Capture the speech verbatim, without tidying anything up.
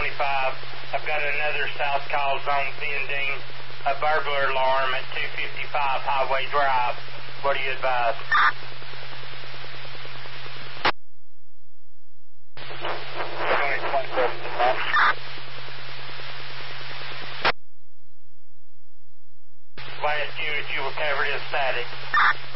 twenty-five. I've got another South Call Zone pending, a burglar alarm at two fifty-five Highway Drive. What do you advise? Last unit you were covered in static.